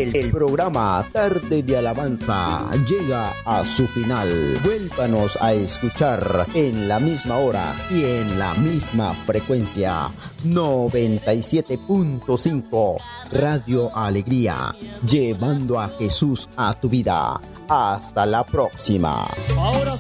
El programa Tarde de Alabanza llega a su final. Vuélvanos a escuchar en la misma hora y en la misma frecuencia. 97.5 Radio Alegría, llevando a Jesús a tu vida. Hasta la próxima. Ahora